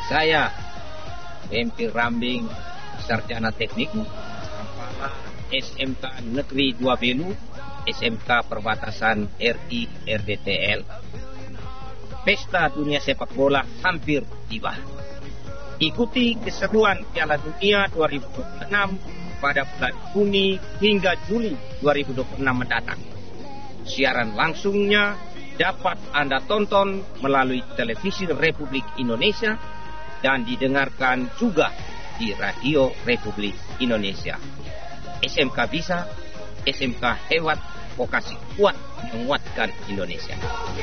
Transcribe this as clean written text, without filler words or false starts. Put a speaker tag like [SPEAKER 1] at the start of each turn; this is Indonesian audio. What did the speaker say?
[SPEAKER 1] Saya MP Rambing, Sarjana Teknik, Kepala SMK Negeri 2 Belu, SMK Perbatasan RI RDTL. Pesta Dunia Sepak Bola hampir tiba. Ikuti keseruan Piala Dunia 2026 pada bulan Juni hingga Juli 2026 mendatang. Siaran langsungnya dapat Anda tonton melalui televisi Republik Indonesia dan didengarkan juga di Radio Republik Indonesia. SMK bisa, SMK hebat, vokasi kuat menguatkan Indonesia.